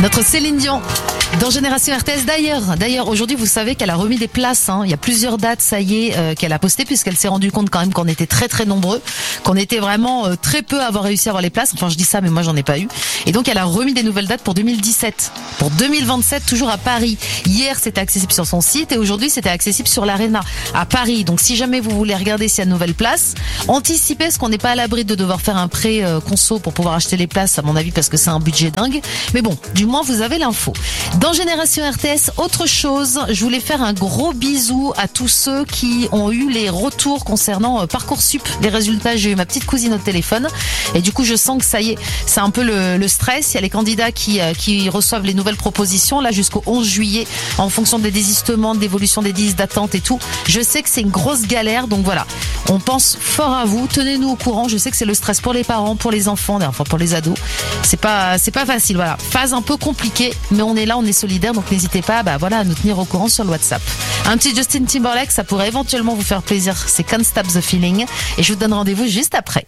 Notre Céline Dion dans Génération RTS. D'ailleurs, aujourd'hui, vous savez qu'elle a remis des places. Il y a plusieurs dates, ça y est, qu'elle a postées, puisqu'elle s'est rendue compte quand même qu'on était très très nombreux, qu'on était vraiment très peu à avoir réussi à avoir les places. Enfin, je dis ça, mais moi, j'en ai pas eu. Et donc, elle a remis des nouvelles dates pour 2017, pour 2027, toujours à Paris. Hier, c'était accessible sur son site et aujourd'hui, c'était accessible sur l'Arena à Paris. Donc, si jamais vous voulez regarder s'il y a de nouvelles places, anticipez, parce qu'on n'est pas à l'abri de devoir faire un prêt conso pour pouvoir acheter les places, à mon avis, parce que c'est un budget dingue. Mais bon, du moins, vous avez l'info. Dans Génération RTS, autre chose, je voulais faire un gros bisou à tous ceux qui ont eu les retours concernant Parcoursup. Les résultats, j'ai eu ma petite cousine au téléphone et du coup, je sens que ça y est, c'est un peu le stress. Il y a les candidats qui reçoivent les nouvelles propositions là jusqu'au 11 juillet en fonction des désistements, de l'évolution des listes d'attente et tout. Je sais que c'est une grosse galère, donc voilà. On pense fort à vous, tenez-nous au courant. Je sais que c'est le stress pour les parents, pour les enfants, enfin pour les ados. C'est pas facile, voilà. Phase un peu compliquée, mais on est là, on est solidaires, donc n'hésitez pas à nous tenir au courant sur le WhatsApp. Un petit Justin Timberlake, ça pourrait éventuellement vous faire plaisir. C'est Can't Stop the Feeling et je vous donne rendez-vous juste après.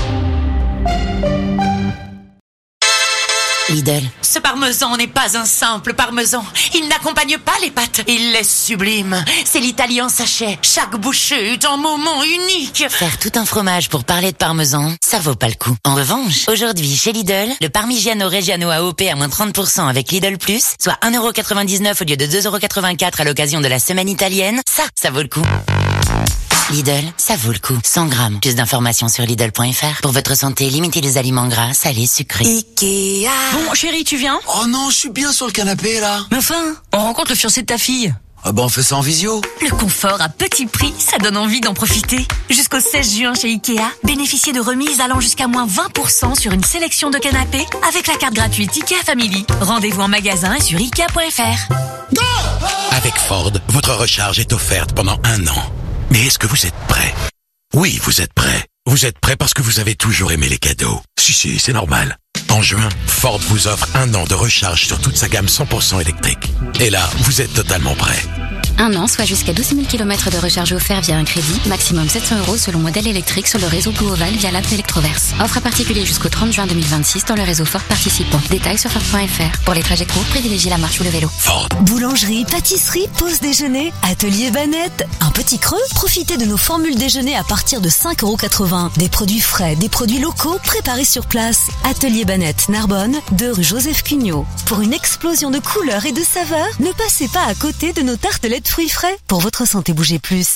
Lidl. Ce parmesan n'est pas un simple parmesan. Il n'accompagne pas les pâtes. Il est sublime. C'est l'Italie en sachet. Chaque bouchée est un moment unique. Faire tout un fromage pour parler de parmesan, ça vaut pas le coup. En revanche, aujourd'hui, chez Lidl, le Parmigiano Reggiano AOP à moins 30% avec Lidl Plus, soit 1,99€ au lieu de 2,84€ à l'occasion de la semaine italienne, ça vaut le coup. Lidl, ça vaut le coup. 100 grammes. Plus d'informations sur Lidl.fr. Pour votre santé, limitez les aliments gras, salés, sucrés. Ikea. Bon, chérie, tu viens? Oh non, je suis bien sur le canapé, là. Mais enfin, on rencontre le fiancé de ta fille. Ah bah on fait ça en visio. Le confort à petit prix, ça donne envie d'en profiter. Jusqu'au 16 juin chez Ikea, bénéficiez de remises allant jusqu'à moins 20% sur une sélection de canapés avec la carte gratuite Ikea Family. Rendez-vous en magasin et sur Ikea.fr. Avec Ford, votre recharge est offerte pendant 1 an. Mais est-ce que vous êtes prêt? Oui, vous êtes prêt. Vous êtes prêt parce que vous avez toujours aimé les cadeaux. Si, c'est normal. En juin, Ford vous offre 1 an de recharge sur toute sa gamme 100% électrique. Et là, vous êtes totalement prêt. 1 an, soit jusqu'à 12 000 km de recharge offert via un crédit, maximum 700€ selon modèle électrique sur le réseau Blue Oval via l'app Electroverse. Offre à particulier jusqu'au 30 juin 2026 dans le réseau Ford participant. Détails sur Ford.fr. Pour les trajets courts, privilégiez la marche ou le vélo. Ford. Boulangerie, pâtisserie, pause déjeuner, atelier Banette. Un petit creux? Profitez de nos formules déjeuner à partir de 5,80€. Des produits frais, des produits locaux préparés sur place. Atelier Banette, Narbonne, 2 rue Joseph Cugnot. Pour une explosion de couleurs et de saveurs, ne passez pas à côté de nos tartelettes fruits frais. Pour votre santé, bougez plus.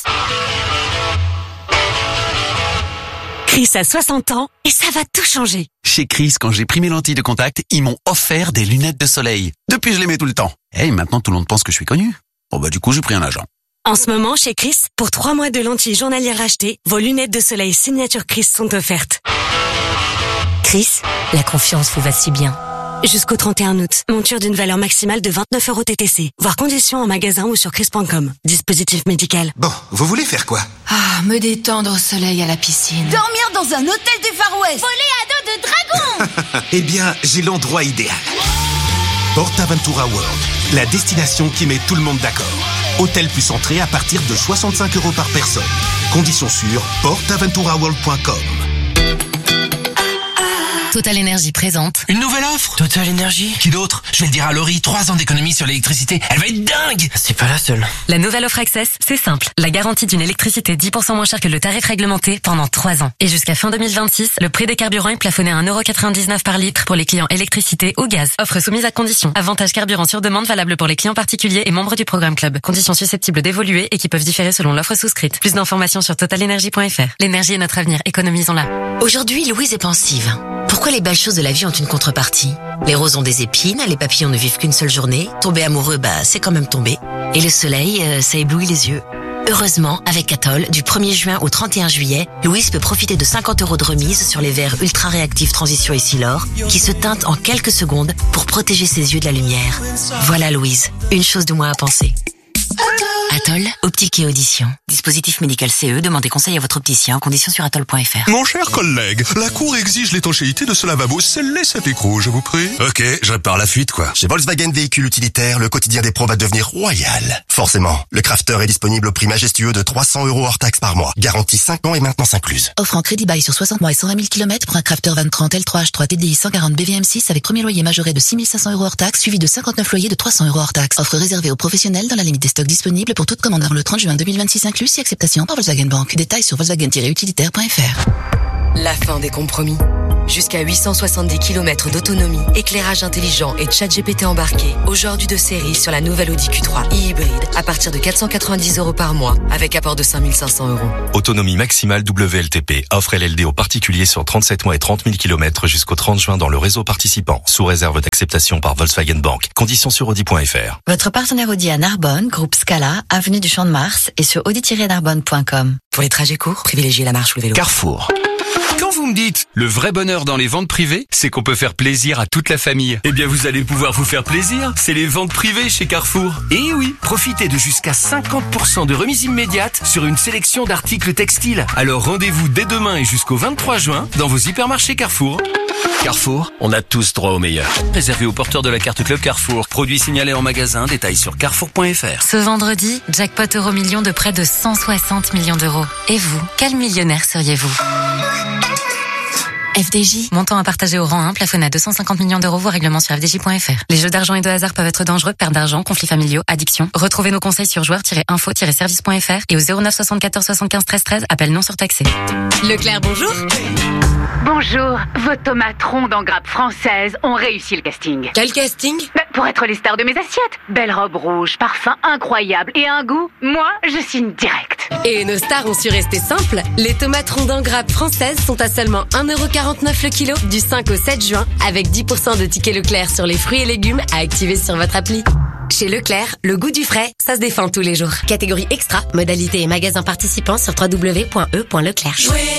Chris a 60 ans et ça va tout changer. Chez Chris, quand j'ai pris mes lentilles de contact, ils m'ont offert des lunettes de soleil. Depuis, je les mets tout le temps. Et maintenant, tout le monde pense que je suis connu. Bon du coup, j'ai pris un agent. En ce moment, chez Chris, pour 3 mois de lentilles journalières achetées, vos lunettes de soleil signature Chris sont offertes. Chris, la confiance vous va si bien. Jusqu'au 31 août, monture d'une valeur maximale de 29€ TTC. Voir conditions en magasin ou sur chris.com. Dispositif médical. Bon, vous voulez faire quoi? Me détendre au soleil à la piscine. Dormir dans un hôtel du Far West. Voler à dos de dragon. Eh bien, j'ai l'endroit idéal. PortAventura World, la destination qui met tout le monde d'accord. Hôtel plus entrée à partir de 65€ par personne. Conditions sur portaventuraworld.com. Total Énergie présente. Une nouvelle offre? Total Énergie? Qui d'autre? Je vais le dire à Laurie, 3 ans d'économie sur l'électricité. Elle va être dingue! C'est pas la seule. La nouvelle offre Access, c'est simple. La garantie d'une électricité 10% moins chère que le tarif réglementé pendant 3 ans. Et jusqu'à fin 2026, le prix des carburants est plafonné à 1,99€ par litre pour les clients électricité ou gaz. Offre soumise à conditions. Avantage carburant sur demande valable pour les clients particuliers et membres du programme Club. Conditions susceptibles d'évoluer et qui peuvent différer selon l'offre souscrite. Plus d'informations sur totalenergie.fr. L'énergie est notre avenir, économisons-la. Aujourd'hui, Louise est pensive. Pourquoi les belles choses de la vie ont une contrepartie? Les roses ont des épines, les papillons ne vivent qu'une seule journée. Tomber amoureux, c'est quand même tomber. Et le soleil, ça éblouit les yeux. Heureusement, avec Atoll, du 1er juin au 31 juillet, Louise peut profiter de 50€ de remise sur les verres ultra réactifs Transition et Silor, qui se teintent en quelques secondes pour protéger ses yeux de la lumière. Voilà Louise, une chose de moins à penser. Atoll, optique et audition. Dispositif médical CE, demandez conseil à votre opticien. Conditions sur atoll.fr. Mon cher collègue, la Cour exige l'étanchéité de ce lavabo. Scellez cet écrou, je vous prie. Ok, je répare la fuite, quoi. Chez Volkswagen Véhicules Utilitaires, le quotidien des pros va devenir royal. Forcément, le Crafter est disponible au prix majestueux de 300 € hors taxe par mois. Garantie 5 ans et maintenance incluse. Offre en crédit bail sur 60 mois et 120 000 km pour un Crafter 2030 L3 H3 TDI 140 BVM6 avec premier loyer majoré de 6 500 € hors taxe, suivi de 59 loyers de 300 € hors taxe. Offre réservée aux professionnels dans la limite des stocks disponibles pour toute commande avant le 30 juin 2026 inclus, si acceptation par Volkswagen Bank. Détails sur volkswagen-utilitaire.fr. La fin des compromis. Jusqu'à 870 km d'autonomie, éclairage intelligent et ChatGPT embarqué. Aujourd'hui de série sur la nouvelle Audi Q3 e-hybride à partir de 490 € par mois avec apport de 5 500 €. Autonomie maximale WLTP. Offre LLD aux particuliers sur 37 mois et 30 000 km jusqu'au 30 juin dans le réseau participant. Sous réserve d'acceptation par Volkswagen Bank. Conditions sur Audi.fr. Votre partenaire Audi à Narbonne, groupe Scala, avenue du Champ de Mars et sur audi-narbonne.com. Pour les trajets courts, privilégiez la marche ou le vélo. Carrefour. Quand vous me dites le vrai bonheur dans les ventes privées, c'est qu'on peut faire plaisir à toute la famille. Eh bien, vous allez pouvoir vous faire plaisir. C'est les ventes privées chez Carrefour. Et oui, profitez de jusqu'à 50% de remise immédiate sur une sélection d'articles textiles. Alors rendez-vous dès demain et jusqu'au 23 juin dans vos hypermarchés Carrefour. Carrefour, on a tous droit au meilleur. Réservé aux porteurs de la carte Club Carrefour. Produits signalés en magasin, détails sur carrefour.fr. Ce vendredi, jackpot Euro-Million de près de 160 millions d'euros. Et vous, quel millionnaire seriez-vous ? FDJ. Montant à partager au rang 1, plafonné à 250 millions d'euros, voire règlement sur fdj.fr. Les jeux d'argent et de hasard peuvent être dangereux, perte d'argent, conflits familiaux, addiction. Retrouvez nos conseils sur joueurs-info-service.fr et au 09 74 75 13 13, appel non surtaxé. Leclerc, bonjour. Bonjour, vos tomates rondes en grappe française ont réussi le casting. Quel casting ? Pour être les stars de mes assiettes. Belle robe rouge, parfum incroyable et un goût, moi, je signe direct. Et nos stars ont su rester simples. Les tomates rondes en grappe françaises sont à seulement 1,49 € le kilo du 5 au 7 juin avec 10% de tickets Leclerc sur les fruits et légumes à activer sur votre appli. Chez Leclerc, le goût du frais, ça se défend tous les jours. Catégorie extra, modalité et magasin participants sur www.e.leclerc.